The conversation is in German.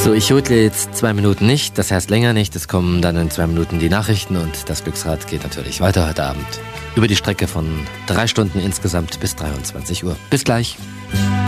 So, ich jodle jetzt 2 Minuten nicht, das heißt länger nicht. Es kommen dann in 2 Minuten die Nachrichten und das Glücksrad geht natürlich weiter heute Abend. Über die Strecke von 3 Stunden insgesamt bis 23 Uhr. Bis gleich.